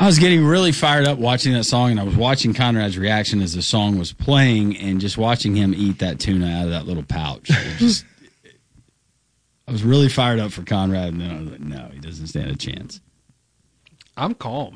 I was getting really fired up watching that song, and I was watching Conrad's reaction as the song was playing, and just watching him eat that tuna out of that little pouch. I was really fired up for Conrad, and then I was like, no, he doesn't stand a chance. I'm calm.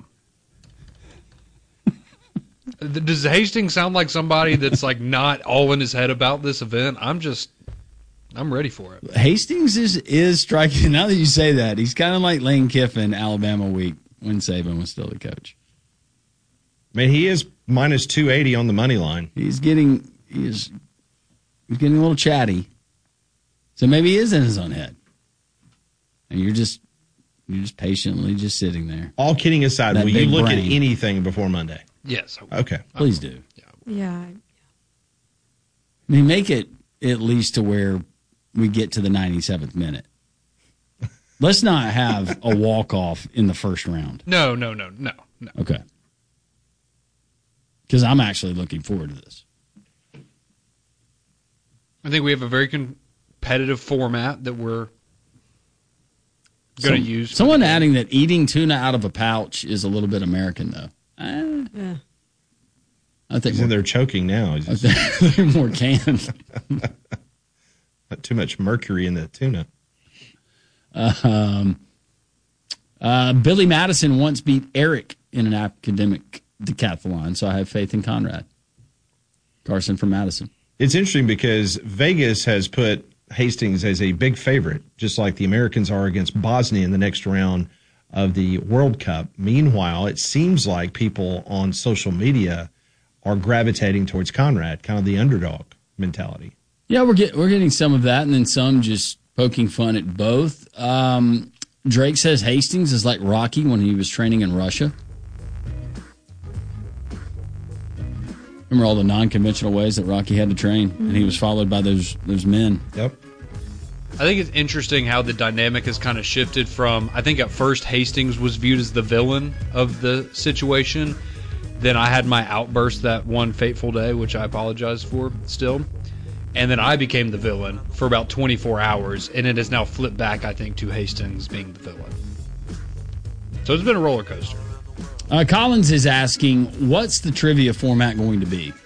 Does Hastings sound like somebody that's like not all in his head about this event? I'm ready for it. Hastings is striking. Now that you say that, he's kind of like Lane Kiffin, Alabama week, when Saban was still the coach. I mean, he is minus 280 on the money line. He's getting a little chatty. So maybe he is in his own head. And you're just patiently just sitting there. All kidding aside, will you look at anything before Monday? Yes. Okay. Please do. Yeah. I mean, make it at least to where we get to the 97th minute. Let's not have a walk-off in the first round. No. Okay. Because I'm actually looking forward to this. I think we have a very competitive format that we're going to use. Someone adding that eating tuna out of a pouch is a little bit American, though. Yeah. I think he's in there choking now. They're more canned. Not too much mercury in the tuna. Billy Madison once beat Eric in an academic decathlon, so I have faith in Conrad. Carson from Madison. It's interesting because Vegas has put Hastings as a big favorite, just like the Americans are against Bosnia in the next round of the World Cup. Meanwhile, it seems like people on social media are gravitating towards Conrad, kind of the underdog mentality. Yeah, we're getting some of that, and then some just poking fun at both. Drake says Hastings is like Rocky when he was training in Russia. Remember all the non-conventional ways that Rocky had to train, and he was followed by those men. Yep. I think it's interesting how the dynamic has kind of shifted from, I think at first Hastings was viewed as the villain of the situation. Then I had my outburst that one fateful day, which I apologize for still. And then I became the villain for about 24 hours, and it has now flipped back, I think, to Hastings being the villain. So it's been a roller coaster. Collins is asking, what's the trivia format going to be?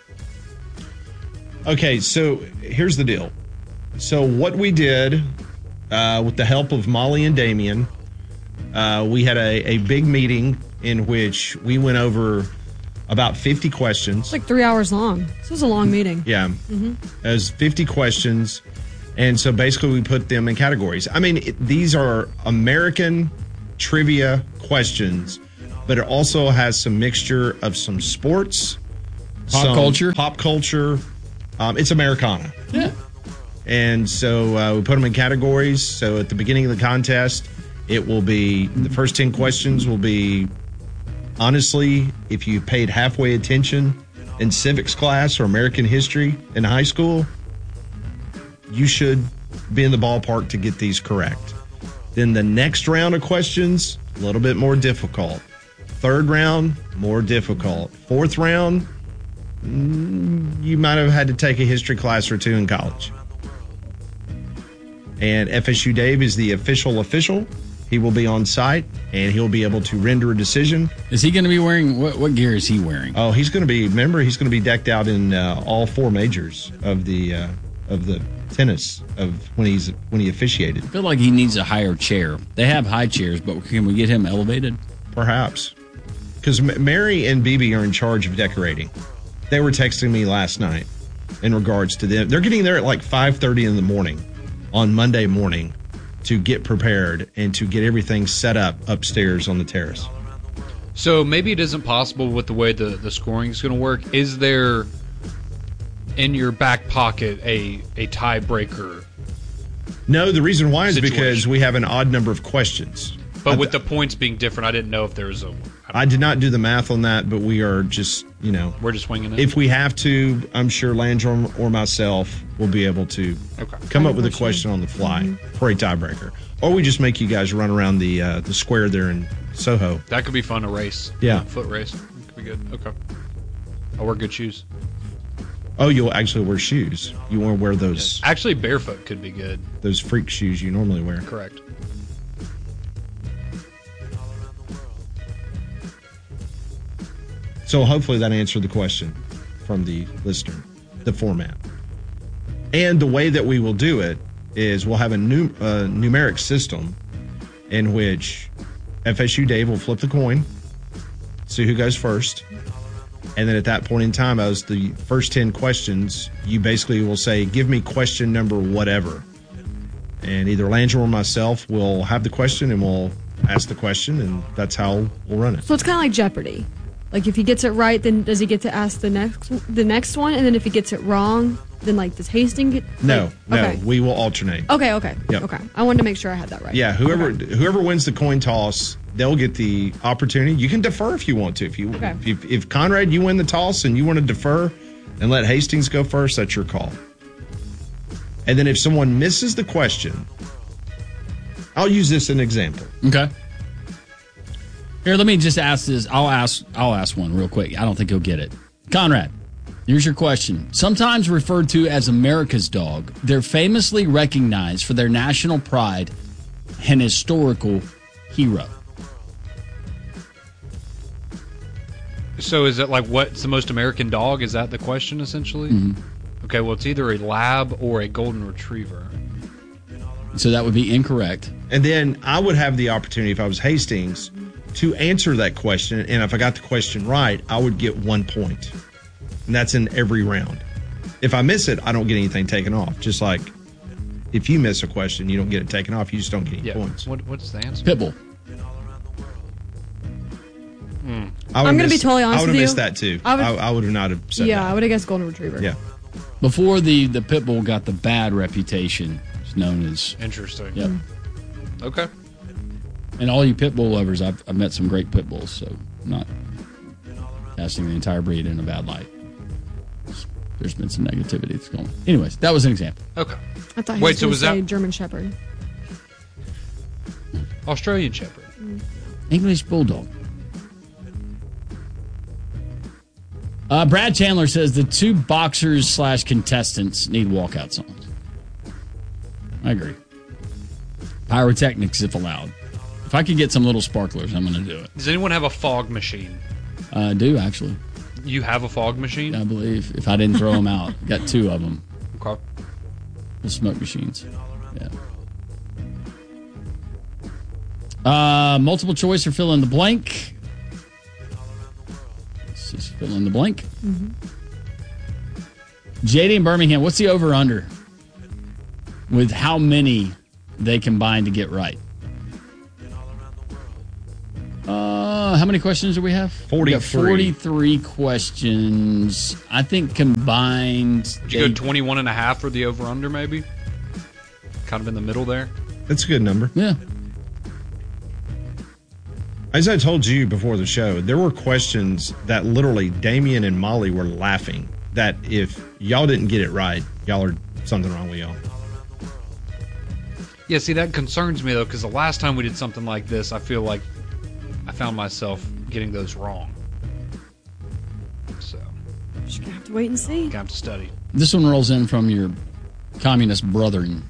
Okay, so here's the deal. So what we did with the help of Molly and Damien, we had a big meeting in which we went over about 50 questions. It's like 3 hours long. This was a long meeting. Yeah. Mm-hmm. It was 50 questions. And so basically we put them in categories. I mean, these are American trivia questions, but it also has some mixture of some sports, pop culture. It's Americana. Yeah. And so we put them in categories. So at the beginning of the contest, it will be the first 10 questions will be, honestly, if you paid halfway attention in civics class or American history in high school, you should be in the ballpark to get these correct. Then the next round of questions, a little bit more difficult. Third round, more difficult. Fourth round, you might have had to take a history class or two in college. And FSU Dave is the official. He will be on site, and he'll be able to render a decision. Is he going to be wearing, what gear is he wearing? Oh, he's going to be decked out in all four majors of the tennis of when he officiated. I feel like he needs a higher chair. They have high chairs, but can we get him elevated? Perhaps. Because Mary and BB are in charge of decorating. They were texting me last night in regards to them. They're getting there at like 5:30 in the morning on Monday morning to get prepared and to get everything set up upstairs on the terrace. So maybe it isn't possible with the way the scoring is going to work. Is there in your back pocket a tiebreaker? No, the reason why is situation? Because we have an odd number of questions. But with the points being different, I didn't know if there was a... I did not do the math on that, but we are just, we're just winging it. If we have to, I'm sure Landrum or myself will be able to come up with a question on the fly for a tiebreaker. Or we just make you guys run around the square there in Soho. That could be fun, a race. Yeah. Foot race. That could be good. Okay. I'll wear good shoes. Oh, you'll actually wear shoes. You won't wear those... Yes. Actually, barefoot could be good. Those freak shoes you normally wear. Correct. So hopefully that answered the question from the listener, the format. And the way that we will do it is we'll have a numeric system in which FSU Dave will flip the coin, see who goes first. And then at that point in time, as the first 10 questions, you basically will say, give me question number whatever. And either Langell or myself will have the question and we'll ask the question, and that's how we'll run it. So it's kind of like Jeopardy. Like if he gets it right, then does he get to ask the next one? And then if he gets it wrong, then like does Hastings get? No, okay. We will alternate. Okay. Yep. Okay. I wanted to make sure I had that right. Yeah, whoever wins the coin toss, they'll get the opportunity. You can defer if you want to. If Conrad, you win the toss and you want to defer and let Hastings go first, that's your call. And then if someone misses the question, I'll use this as an example. Okay. Here, let me just ask this. I'll ask one real quick. I don't think he'll get it. Conrad, here's your question. Sometimes referred to as America's dog, they're famously recognized for their national pride and historical hero. So is it like what's the most American dog? Is that the question essentially? Mm-hmm. Okay, well, it's either a lab or a golden retriever. So that would be incorrect. And then I would have the opportunity, if I was Hastings, to answer that question. And if I got the question right, I would get 1 point. And that's in every round. If I miss it, I don't get anything taken off. Just like if you miss a question, you don't get it taken off. You just don't get any points. What's the answer? Pitbull. I'm going to be totally honest with you. I would have missed that too. I would have not have said that. Yeah, I would have guessed golden retriever. Yeah. Before the Pitbull got the bad reputation, it's known as. Interesting. Yep. Okay. And all you Pitbull lovers, I've met some great Pitbulls, so I'm not casting the entire breed in a bad light. There's been some negativity that's going on. Anyways, that was an example. Okay. I thought he was going to say German Shepherd. Australian Shepherd. English Bulldog. Brad Chandler says the two boxers / contestants need walkout songs. I agree. Pyrotechnics if allowed. If I could get some little sparklers, I'm going to do it. Does anyone have a fog machine? I do, actually. You have a fog machine? I believe. If I didn't throw them out. Got 2 of them. Okay. The smoke machines. Yeah. Multiple choice or fill in the blank. Let's just fill in the blank. Mm-hmm. JD in Birmingham, what's the over-under with how many they combine to get right? How many questions do we have? 43. 43 questions. I think combined. Did you go 21 and a half for the over-under, maybe? Kind of in the middle there? That's a good number. Yeah. As I told you before the show, there were questions that literally Damian and Molly were laughing that if y'all didn't get it right, y'all are something wrong with y'all. Yeah, see, that concerns me, though, because the last time we did something like this, I feel like I found myself getting those wrong. So, just gonna have to wait and see. Gonna have to study. This one rolls in from your communist brethren.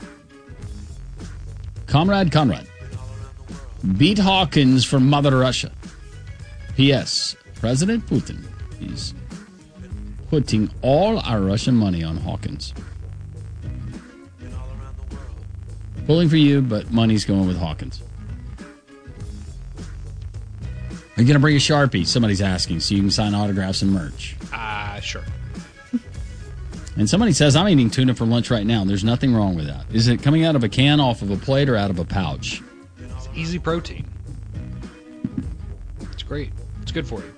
Conrad. Beat Hawkins for Mother Russia. P.S. President Putin is putting all our Russian money on Hawkins. Pulling for you, but money's going with Hawkins. Are you going to bring a Sharpie? Somebody's asking, so you can sign autographs and merch. Sure. And somebody says, I'm eating tuna for lunch right now. There's nothing wrong with that. Is it coming out of a can, off of a plate, or out of a pouch? It's easy protein. It's great. It's good for you.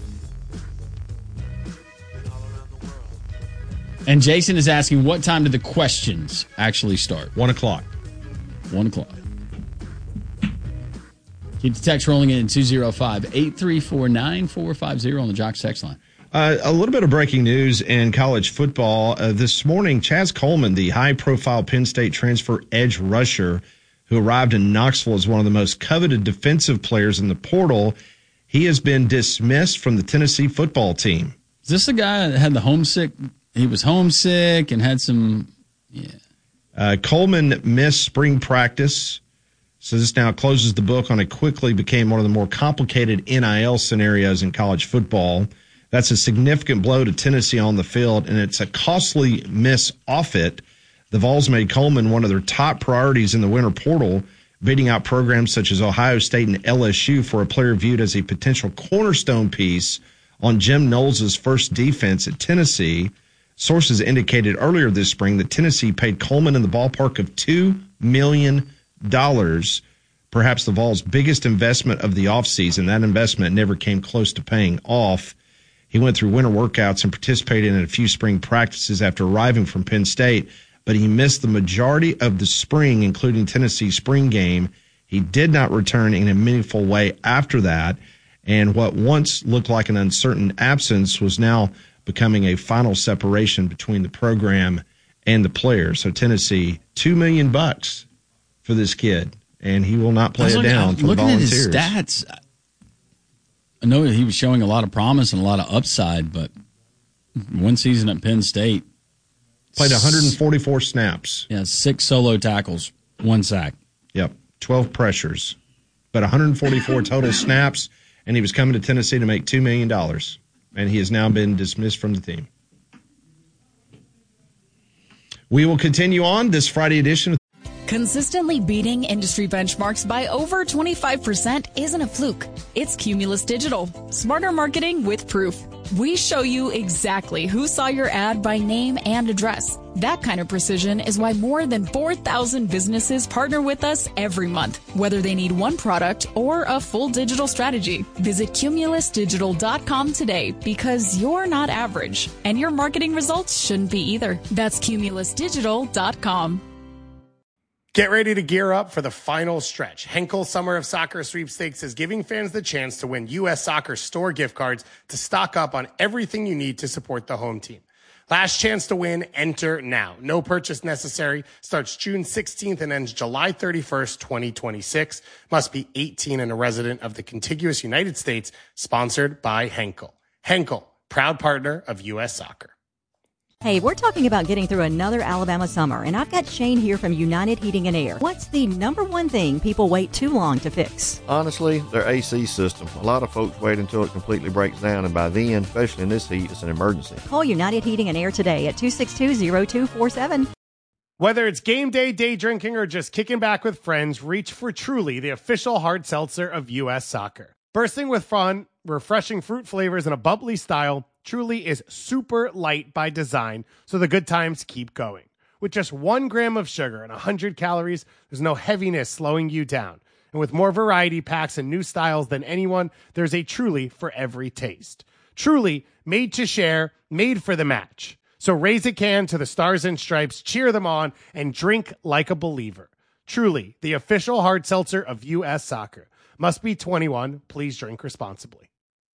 And Jason is asking, what time did the questions actually start? 1 o'clock. 1 o'clock. Keep the text rolling in 205-834-9450 on the Jocks text line. A little bit of breaking news in college football. This morning, Chaz Coleman, the high-profile Penn State transfer edge rusher who arrived in Knoxville as one of the most coveted defensive players in the portal, he has been dismissed from the Tennessee football team. Is this the guy that had the homesick? He was homesick and had some, Coleman missed spring practice, so this now closes the book on it. Quickly became one of the more complicated NIL scenarios in college football. That's a significant blow to Tennessee on the field, and it's a costly miss off it. The Vols made Coleman one of their top priorities in the winter portal, beating out programs such as Ohio State and LSU for a player viewed as a potential cornerstone piece on Jim Knowles' first defense at Tennessee. Sources indicated earlier this spring that Tennessee paid Coleman in the ballpark of $2 million, perhaps the Vols' biggest investment of the offseason. That investment never came close to paying off. He went through winter workouts and participated in a few spring practices after arriving from Penn State, but he missed the majority of the spring, including Tennessee's spring game. He did not return in a meaningful way after that, and what once looked like an uncertain absence was now becoming a final separation between the program and the player. So Tennessee, $2 million for this kid, and he will not play it down for the Volunteers. Looking at his stats, I know he was showing a lot of promise and a lot of upside, but one season at Penn State, played 144 snaps. Yeah, 6 solo tackles, 1 sack. Yep, 12 pressures, but 144 total snaps, and he was coming to Tennessee to make $2 million, and he has now been dismissed from the team. We will continue on this Friday edition. Consistently beating industry benchmarks by over 25% isn't a fluke. It's Cumulus Digital. Smarter marketing with proof. We show you exactly who saw your ad by name and address. That kind of precision is why more than 4,000 businesses partner with us every month, whether they need one product or a full digital strategy. Visit cumulusdigital.com today because you're not average, and your marketing results shouldn't be either. That's cumulusdigital.com. Get ready to gear up for the final stretch. Henkel Summer of Soccer Sweepstakes is giving fans the chance to win U.S. Soccer store gift cards to stock up on everything you need to support the home team. Last chance to win, enter now. No purchase necessary. Starts June 16th and ends July 31st, 2026. Must be 18 and a resident of the contiguous United States. Sponsored by Henkel. Henkel, proud partner of U.S. Soccer. Hey, we're talking about getting through another Alabama summer, and I've got Shane here from United Heating and Air. What's the number one thing people wait too long to fix? Honestly, their AC system. A lot of folks wait until it completely breaks down, and by then, especially in this heat, it's an emergency. Call United Heating and Air today at 262-0247. Whether it's game day, day drinking, or just kicking back with friends, reach for Truly, the official hard seltzer of U.S. Soccer. Bursting with fun, refreshing fruit flavors, and a bubbly style, Truly is super light by design, so the good times keep going. With just 1 gram of sugar and 100 calories, there's no heaviness slowing you down. And with more variety packs and new styles than anyone, there's a Truly for every taste. Truly, made to share, made for the match. So raise a can to the Stars and Stripes, cheer them on, and drink like a believer. Truly, the official hard seltzer of U.S. Soccer. Must be 21. Please drink responsibly.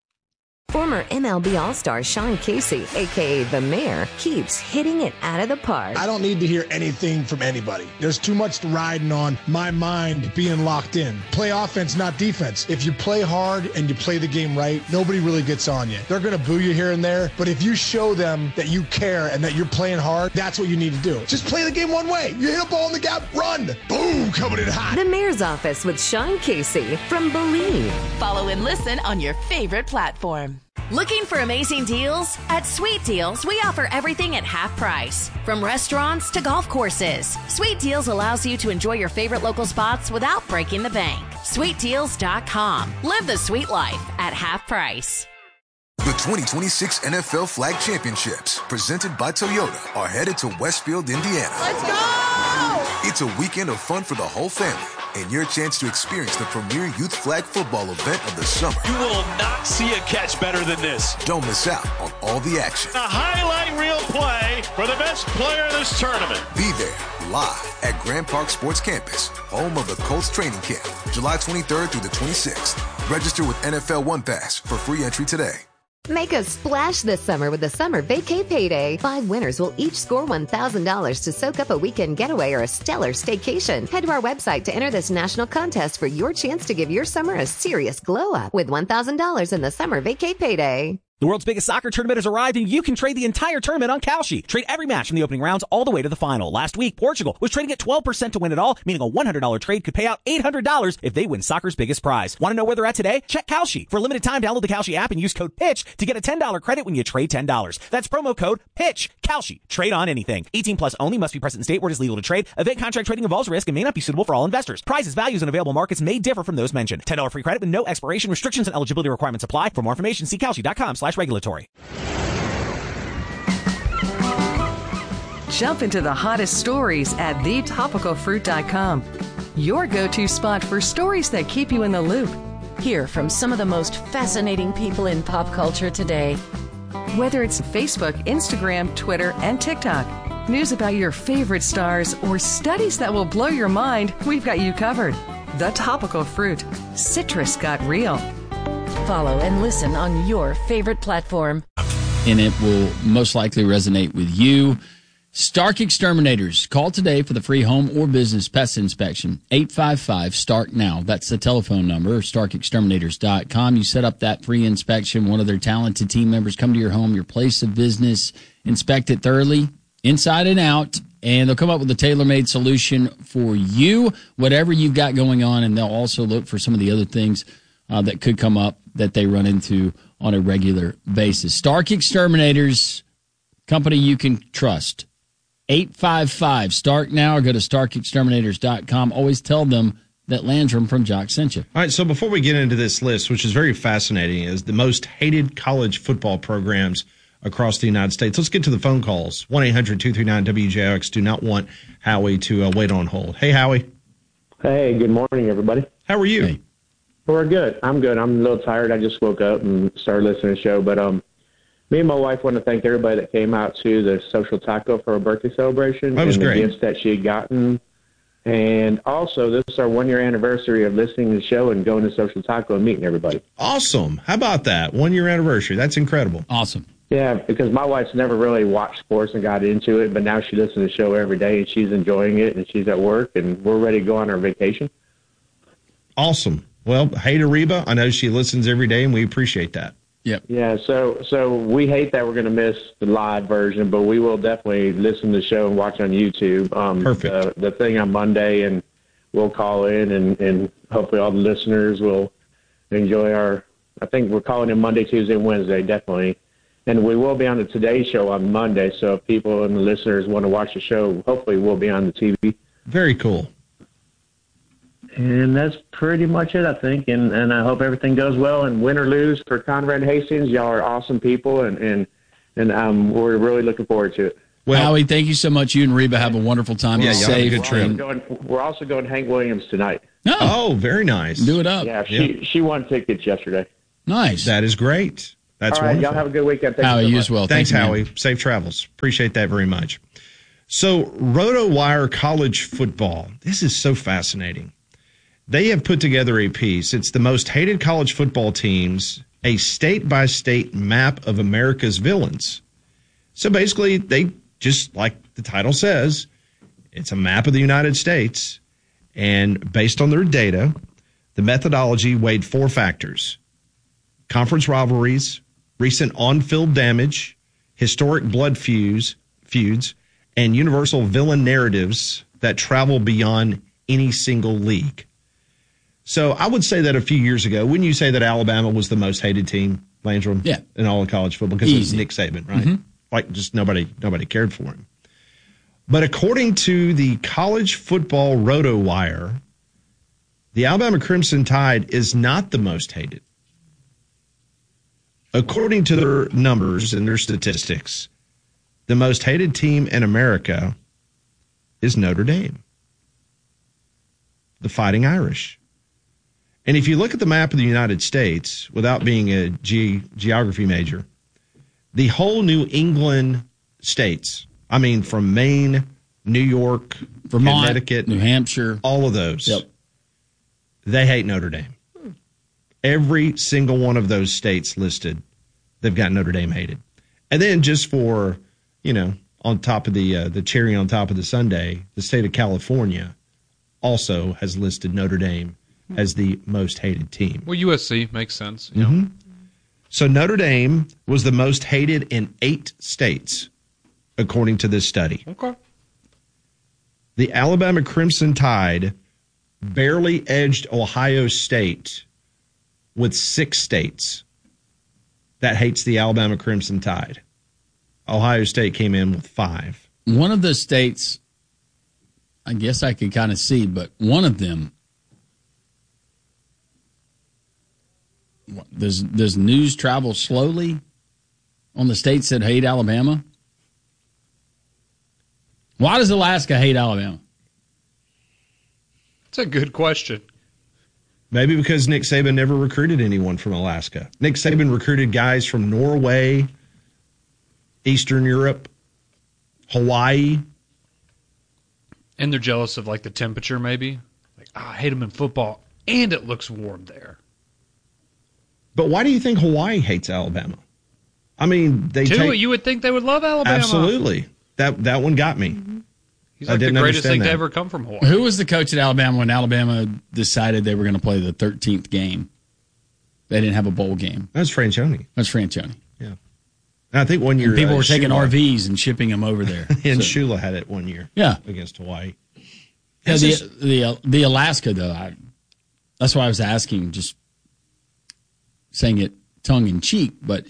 Former MLB All-Star Sean Casey, a.k.a. The Mayor, keeps hitting it out of the park. I don't need to hear anything from anybody. There's too much riding on my mind being locked in. Play offense, not defense. If you play hard and you play the game right, nobody really gets on you. They're going to boo you here and there, but if you show them that you care and that you're playing hard, that's what you need to do. Just play the game one way. You hit a ball in the gap, run. Boom, coming in hot. The Mayor's Office with Sean Casey from Believe. Follow and listen on your favorite platform. Looking for amazing deals? At Sweet Deals, we offer everything at half price. From restaurants to golf courses, Sweet Deals allows you to enjoy your favorite local spots without breaking the bank. SweetDeals.com. Live the sweet life at half price. The 2026 NFL Flag Championships, presented by Toyota, are headed to Westfield, Indiana. Let's go! It's a weekend of fun for the whole family, and your chance to experience the premier youth flag football event of the summer. You will not see a catch better than this. Don't miss out on all the action. A highlight reel play for the best player in this tournament. Be there live at Grand Park Sports Campus, home of the Colts training camp, July 23rd through the 26th. Register with NFL One Pass for free entry today. Make a splash this summer with the Summer Vacay Payday. 5 winners will each score $1,000 to soak up a weekend getaway or a stellar staycation. Head to our website to enter this national contest for your chance to give your summer a serious glow up with $1,000 in the Summer Vacay Payday. The world's biggest soccer tournament has arrived, and you can trade the entire tournament on Kalshi. Trade every match from the opening rounds all the way to the final. Last week, Portugal was trading at 12% to win it all, meaning a $100 trade could pay out $800 if they win soccer's biggest prize. Want to know where they're at today? Check Kalshi. For a limited time, download the Kalshi app and use code PITCH to get a $10 credit when you trade $10. That's promo code PITCH. Kalshi. Trade on anything. 18 plus only. Must be present in state where it is legal to trade. Event contract trading involves risk and may not be suitable for all investors. Prices, values, and available markets may differ from those mentioned. $10 free credit with no expiration. Restrictions and eligibility requirements apply. For more information, see Kalshi.com/regulatory. Jump into the hottest stories at thetopicalfruit.com. Your go-to spot for stories that keep you in the loop. Hear from some of the most fascinating people in pop culture today. Whether it's Facebook, Instagram, Twitter, and TikTok, news about your favorite stars, or studies that will blow your mind, we've got you covered. The Topical Fruit. Citrus got real. Follow and listen on your favorite platform. And it will most likely resonate with you. Stark Exterminators. Call today for the free home or business pest inspection. 855-STARK-NOW. That's the telephone number, starkexterminators.com. You set up that free inspection. One of their talented team members come to your home, your place of business, inspect it thoroughly, inside and out, and they'll come up with a tailor-made solution for you, whatever you've got going on, and they'll also look for some of the other things that could come up that they run into on a regular basis. Stark Exterminators, company you can trust. 855-STARK-NOW or go to starkexterminators.com. Always tell them that Landrum from Jock sent you. All right, so before we get into this list, which is very fascinating, is the most hated college football programs across the United States. Let's get to the phone calls. 1-800-239-WJOX. Do not want Howie to wait on hold. Hey, Howie. Hey, good morning, everybody. How are you? Hey. We're good. I'm good. I'm a little tired. I just woke up and started listening to the show. But me and my wife want to thank everybody that came out to the Social Taco for her birthday celebration. That was and great. The gifts that she had gotten. And also, this is our 1-year anniversary of listening to the show and going to Social Taco and meeting everybody. Awesome. How about that? 1-year anniversary. That's incredible. Awesome. Yeah, because my wife's never really watched sports and got into it, but now she listens to the show every day, and she's enjoying it, and she's at work, and we're ready to go on our vacation. Awesome. Well, hey to Reba. I know she listens every day, and we appreciate that. Yep. Yeah, so we hate that we're going to miss the live version, but we will definitely listen to the show and watch on YouTube. Perfect. The thing on Monday, and we'll call in, and hopefully all the listeners will enjoy I think we're calling in Monday, Tuesday, and Wednesday, definitely. And we will be on the Today Show on Monday, so if people and the listeners want to watch the show, hopefully we'll be on the TV. Very cool. And that's pretty much it, I think. And I hope everything goes well. And win or lose for Conrad Hastings, y'all are awesome people, and we're really looking forward to it. Well, Howie, thank you so much. You and Reba have a wonderful time. Yeah, Be y'all have a safe. good trip. We're also going to Hank Williams tonight. Oh, very nice. Do it up. Yeah, she won tickets yesterday. Nice. That is great. That's all right, wonderful. y'all have a good weekend. Thank Howie, you so you much. as well. Thanks, Thank you, Howie. man. Safe travels. Appreciate that very much. So, RotoWire College Football. This is so fascinating. They have put together a piece. It's the most hated college football teams, a state-by-state map of America's villains. So basically, they just, like the title says, it's a map of the United States. And based on their data, the methodology weighed 4 factors: conference rivalries, recent on-field damage, historic blood feuds, and universal villain narratives that travel beyond any single league. So I would say that a few years ago, wouldn't you say that Alabama was the most hated team, Landrum? Yeah. In all of college football? Because it was Nick Saban, right? Mm-hmm. Like, just nobody cared for him. But according to the College Football RotoWire, the Alabama Crimson Tide is not the most hated. According to their numbers and their statistics, the most hated team in America is Notre Dame, the Fighting Irish. And if you look at the map of the United States, without being a geography major, the whole New England states, I mean, from Maine, New York, Vermont, Connecticut, New Hampshire, all of those, yep, they hate Notre Dame. Every single one of those states listed, they've got Notre Dame hated. And then just for, on top of the cherry on top of the sundae, the state of California also has listed Notre Dame as the most hated team. Well, USC makes sense. Mm-hmm. So Notre Dame was the most hated in 8 states, according to this study. Okay. The Alabama Crimson Tide barely edged Ohio State with 6 states that hates the Alabama Crimson Tide. Ohio State came in with 5. One of the states, I guess I could kind of see, but one of them, does news travel slowly on the states that hate Alabama? Why does Alaska hate Alabama? That's a good question. Maybe because Nick Saban never recruited anyone from Alaska. Nick Saban recruited guys from Norway, Eastern Europe, Hawaii. And they're jealous of like the temperature, maybe. Like, I hate them in football, and it looks warm there. But why do you think Hawaii hates Alabama? I mean, you would think they would love Alabama. Absolutely. That one got me. He's like the greatest thing to ever come from Hawaii. Who was the coach at Alabama when Alabama decided they were going to play the 13th game? They didn't have a bowl game. That's Franchione. Yeah. And I think one year and people were taking RVs and shipping them over there. And Shula had it one year. Yeah. Against Hawaii. Yeah, the Alaska, though, that's why I was asking, just saying it tongue-in-cheek, but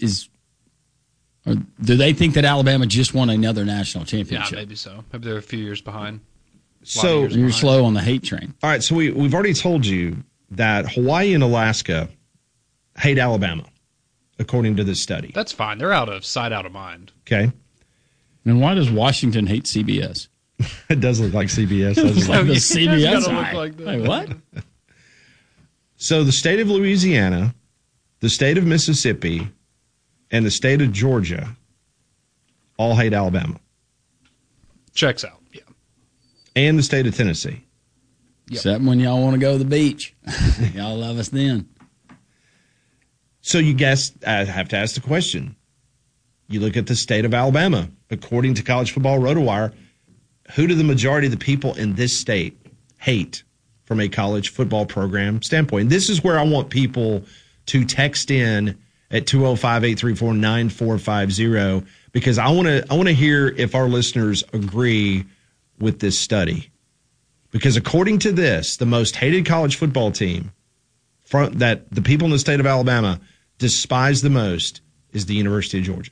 do they think that Alabama just won another national championship? Yeah, maybe so. Maybe they're a few years behind. So you're slow on the hate train. All right, so we've already told you that Hawaii and Alaska hate Alabama, according to this study. That's fine. They're out of sight, out of mind. Okay. And why does Washington hate CBS? It does look like CBS. It's like the CBS look like that. Hey, what? So the state of Louisiana, the state of Mississippi, and the state of Georgia all hate Alabama. Checks out, yeah. And the state of Tennessee. Yep. Except when y'all want to go to the beach. Y'all love us then. So you guess, I have to ask the question. You look at the state of Alabama. According to College Football RotoWire, who do the majority of the people in this state hate from a college football program standpoint? And this is where I want people to text in at 205-834-9450 because I want to hear if our listeners agree with this study. Because according to this, the most hated college football team that the people in the state of Alabama despise the most is the University of Georgia.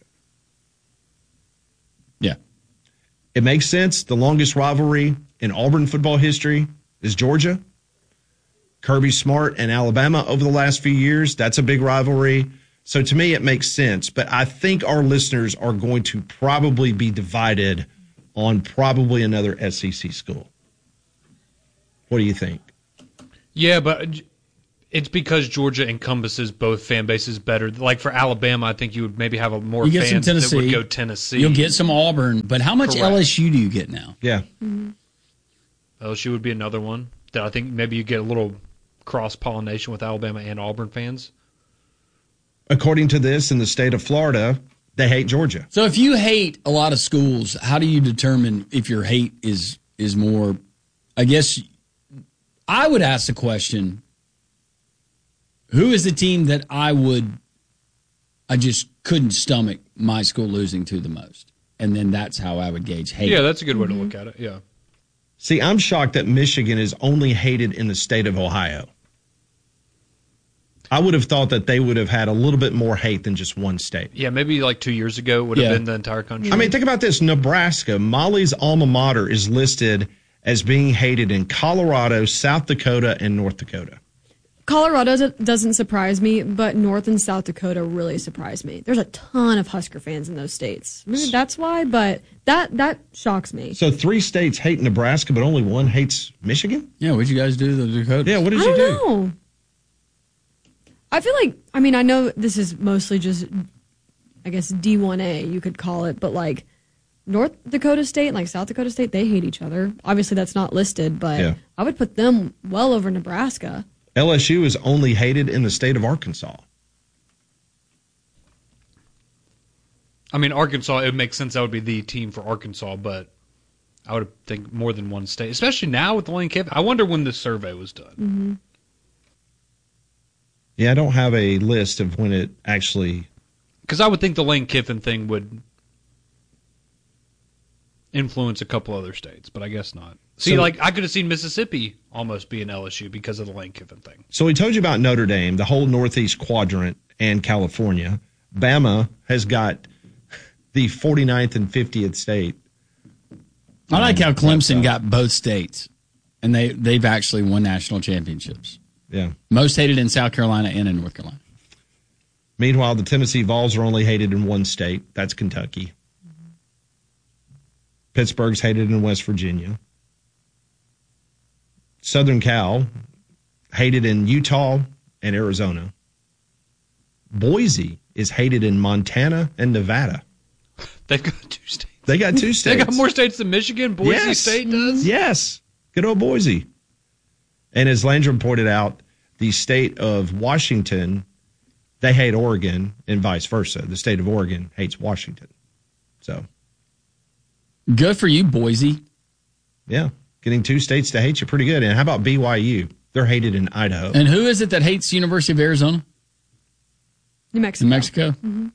Yeah. It makes sense. The longest rivalry in Auburn football history is Georgia. Kirby Smart and Alabama over the last few years, that's a big rivalry. So to me, it makes sense. But I think our listeners are going to probably be divided on probably another SEC school. What do you think? Yeah, but it's because Georgia encompasses both fan bases better. Like for Alabama, I think you would maybe have a more you get fans some Tennessee, that would go Tennessee. You'll get some Auburn. But how much Correct. LSU do you get now? Yeah. Mm-hmm. LSU would be another one that I think maybe you get a little cross-pollination with Alabama and Auburn fans. According to this, in the state of Florida, they hate Georgia. So if you hate a lot of schools, how do you determine if your hate is more? I guess I would ask the question, who is the team that I just couldn't stomach my school losing to the most? And then that's how I would gauge hate. Yeah, that's a good way to look at it, yeah. See, I'm shocked that Michigan is only hated in the state of Ohio. I would have thought that they would have had a little bit more hate than just one state. Yeah, maybe like 2 years ago would have been the entire country. I mean, think about this. Nebraska, Molly's alma mater, is listed as being hated in Colorado, South Dakota, and North Dakota. Colorado doesn't surprise me, but North and South Dakota really surprise me. There's a ton of Husker fans in those states. Maybe that's why, but that shocks me. So 3 states hate Nebraska, but only one hates Michigan? Yeah, what'd you guys do to the Dakota? Yeah, what did I you do? don't know. I feel like, I mean, I know this is mostly just, I guess, D1A, you could call it, but like North Dakota State and like South Dakota State, they hate each other. Obviously, that's not listed, but I would put them well over Nebraska. LSU is only hated in the state of Arkansas. I mean, Arkansas, it would make sense that would be the team for Arkansas, but I would think more than one state, especially now with the Lane Kiffin. I wonder when this survey was done. Mm-hmm. Yeah, I don't have a list of when it actually. Because I would think the Lane Kiffin thing would influence a couple other states, but I guess not. See, So- like I could have seen Mississippi almost be an LSU because of the Lane Kiffin thing. So we told you about Notre Dame, the whole Northeast quadrant, and California. Bama has got the 49th and 50th state. I like how Clemson got both states, and they've actually won national championships. Yeah. Most hated in South Carolina and in North Carolina. Meanwhile, the Tennessee Vols are only hated in one state. That's Kentucky. Pittsburgh's hated in West Virginia. Southern Cal, hated in Utah and Arizona. Boise is hated in Montana and Nevada. They've got 2 states. They got 2 states. They got more states than Michigan. Boise State does. Yes. Good old Boise. And as Landrum pointed out, the state of Washington, they hate Oregon and vice versa. The state of Oregon hates Washington. So. Good for you, Boise. Yeah. Getting 2 states to hate you pretty good. And how about BYU? They're hated in Idaho. And who is it that hates University of Arizona? New Mexico. New Mexico? Mm-hmm.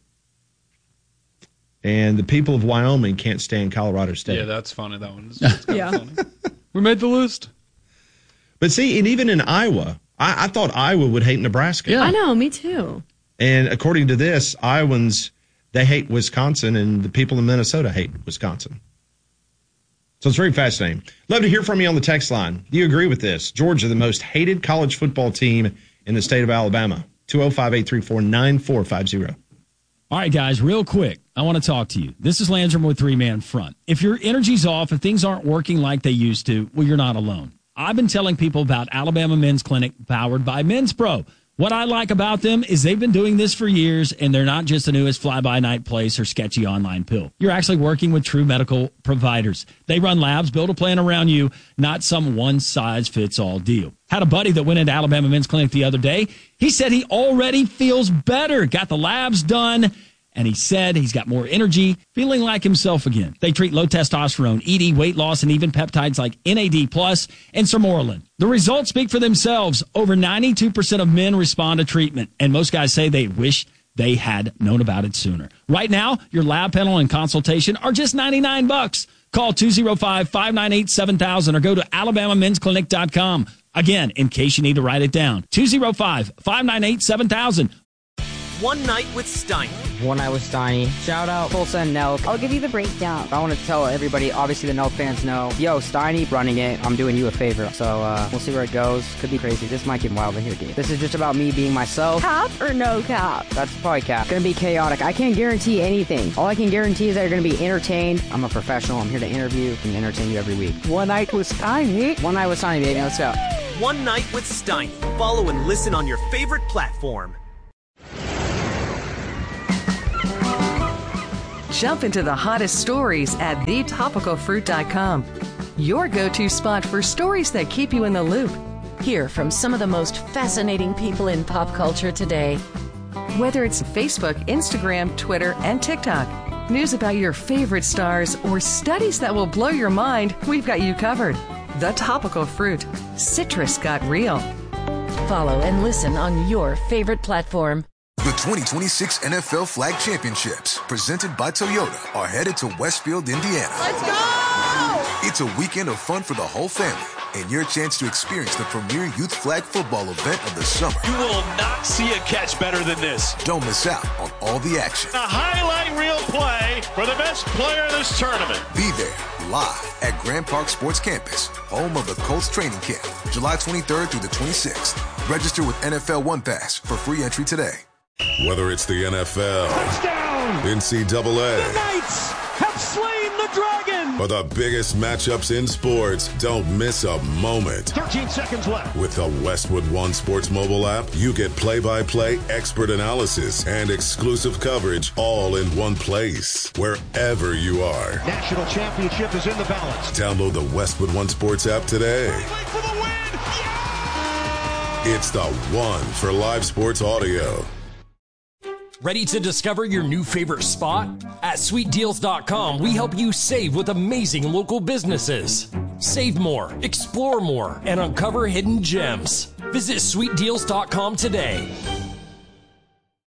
And the people of Wyoming can't stand Colorado State. Yeah, that's funny. That one. That's Yeah. funny. We made the list. But see, and even in Iowa, I thought Iowa would hate Nebraska. I know, me too. And according to this, Iowans, they hate Wisconsin, and the people in Minnesota hate Wisconsin. So it's very fascinating. Love to hear from you on the text line. Do you agree with this? Georgia, the most hated college football team in the state of Alabama. 205-834-9450. All right, guys, real quick, I want to talk to you. This is Landrum with 3-Man Front. If your energy's off, if things aren't working like they used to, well, you're not alone. I've been telling people about Alabama Men's Clinic powered by Men's Pro. What I like about them is they've been doing this for years, and they're not just the newest fly-by-night place or sketchy online pill. You're actually working with true medical providers. They run labs, build a plan around you, not some one-size-fits-all deal. Had a buddy that went into Alabama Men's Clinic the other day. He said he already feels better, got the labs done, and he said he's got more energy, feeling like himself again. They treat low testosterone, ED, weight loss, and even peptides like NAD+, and Sermorelin. The results speak for themselves. Over 92% of men respond to treatment, and most guys say they wish they had known about it sooner. Right now, your lab panel and consultation are just $99. Call 205-598-7000 or go to alabamamensclinic.com. Again, in case you need to write it down, 205-598-7000. One Night with Steiny. One Night with Steiny. Shout out Tulsa and Nelk. I'll give you the breakdown. I want to tell everybody, obviously the Nelk fans know, yo, Steiny running it. I'm doing you a favor. So we'll see where it goes. Could be crazy. This might get wild in here, dude. This is just about me being myself. Cap or no cap? That's probably cap. Gonna be chaotic. I can't guarantee anything. All I can guarantee is that you're gonna be entertained. I'm a professional. I'm here to interview and entertain you every week. One Night with Steiny. One Night with Steiny, baby. Let's go. One Night with Steiny. Follow and listen on your favorite platform. Jump into the hottest stories at thetopicalfruit.com. Your go-to spot for stories that keep you in the loop. Hear from some of the most fascinating people in pop culture today. Whether it's Facebook, Instagram, Twitter, and TikTok, news about your favorite stars, or studies that will blow your mind, we've got you covered. The Topical Fruit. Citrus got real. Follow and listen on your favorite platform. The 2026 NFL Flag Championships, presented by Toyota, are headed to Westfield, Indiana. Let's go! It's a weekend of fun for the whole family and your chance to experience the premier youth flag football event of the summer. You will not see a catch better than this. Don't miss out on all the action. A highlight reel play for the best player in this tournament. Be there live at Grand Park Sports Campus, home of the Colts training camp, July 23rd through the 26th. Register with NFL One Pass for free entry today. Whether it's the NFL, touchdown, NCAA, the Knights have slain the dragon, or the biggest matchups in sports, don't miss a moment. 13 seconds left. With the Westwood One Sports mobile app, you get play-by-play expert analysis and exclusive coverage all in one place, wherever you are. National championship is in the balance. Download the Westwood One Sports app today. For the win. Yeah! It's the one for live sports audio. Ready to discover your new favorite spot? At SweetDeals.com, we help you save with amazing local businesses. Save more, explore more, and uncover hidden gems. Visit SweetDeals.com today.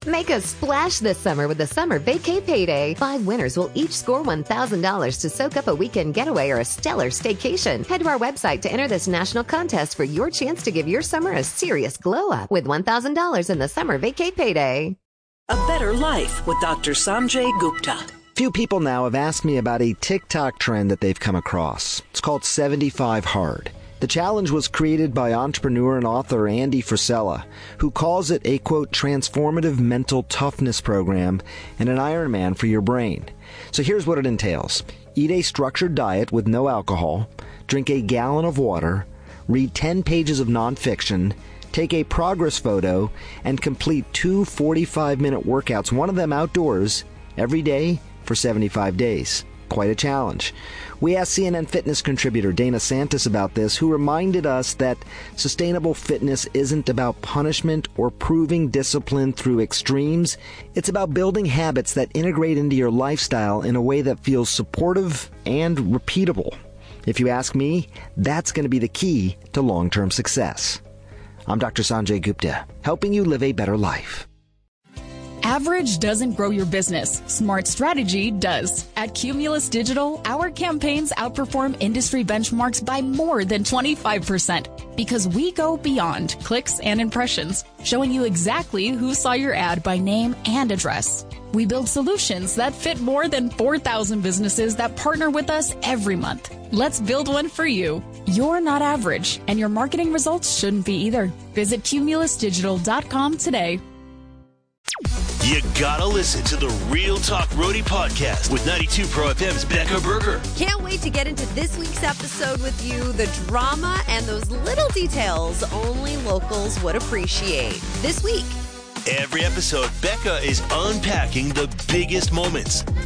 Make a splash this summer with the Summer Vacay Payday. 5 winners will each score $1,000 to soak up a weekend getaway or a stellar staycation. Head to our website to enter this national contest for your chance to give your summer a serious glow up with $1,000 in the Summer Vacay Payday. A Better Life with Dr. Sanjay Gupta. Few people now have asked me about a TikTok trend that they've come across. It's called 75 Hard. The challenge was created by entrepreneur and author Andy Frisella, who calls it a, quote, transformative mental toughness program and an Ironman for your brain. So here's what it entails. Eat a structured diet with no alcohol, drink a gallon of water, read 10 pages of nonfiction, take a progress photo, and complete 2 45-minute workouts, one of them outdoors, every day for 75 days. Quite a challenge. We asked CNN Fitness contributor Dana Santis about this, who reminded us that sustainable fitness isn't about punishment or proving discipline through extremes. It's about building habits that integrate into your lifestyle in a way that feels supportive and repeatable. If you ask me, that's going to be the key to long-term success. I'm Dr. Sanjay Gupta, helping you live a better life. Average doesn't grow your business. Smart strategy does. At Cumulus Digital, our campaigns outperform industry benchmarks by more than 25% because we go beyond clicks and impressions, showing you exactly who saw your ad by name and address. We build solutions that fit more than 4,000 businesses that partner with us every month. Let's build one for you. You're not average, and your marketing results shouldn't be either. Visit cumulusdigital.com today. You gotta listen to the Real Talk Roadie podcast with 92 Pro FM's Becca Berger. Can't wait to get into this week's episode with you. The drama and those little details only locals would appreciate. This week. Every episode, Becca is unpacking the biggest moments